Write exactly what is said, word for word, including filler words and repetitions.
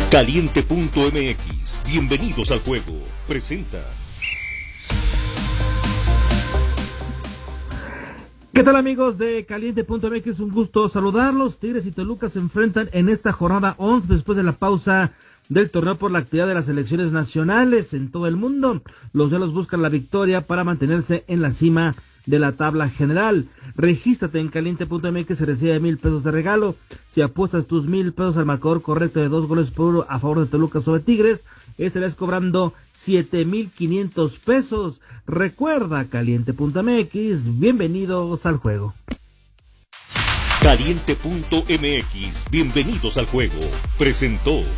Caliente punto m x, bienvenidos al juego, presenta. ¿Qué tal, amigos de Caliente punto m x? Un gusto saludarlos. Tigres y Toluca se enfrentan en esta jornada once después de la pausa del torneo por la actividad de las selecciones nacionales en todo el mundo. Los duelos buscan la victoria para mantenerse en la cima de la tabla general. Regístrate en Caliente punto m x y recibe mil pesos de regalo. Si apuestas tus mil pesos al marcador correcto de dos goles por uno a favor de Toluca sobre Tigres, estarás cobrando siete mil quinientos pesos. Recuerda, Caliente punto m x, bienvenidos al juego. Caliente punto m x, bienvenidos al juego, presentó.